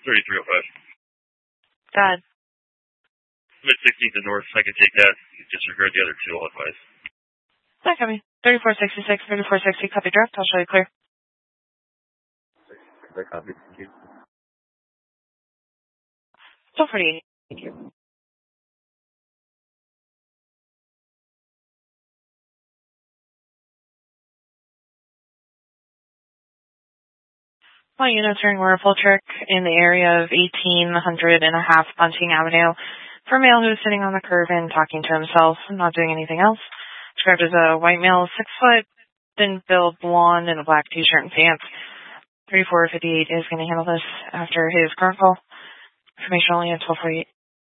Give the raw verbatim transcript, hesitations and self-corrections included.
thirty-three oh five. God. Mid sixteenth and north, I can take that. Disregard the other two, I'll advise. That copy. thirty-four sixty-six, thirty-four sixty, copy draft. I'll show you clear. That copy, thank you. twelve forty-eight. Thank you. All units are in full trick in the area of eighteen hundred and a half Bunting Avenue for a male who is sitting on the curb and talking to himself and not doing anything else. Described as a white male, six foot, thin-built, blonde, in a black t-shirt and pants. thirty-four fifty-eight is going to handle this after his current call. Information only at twelve forty-eight.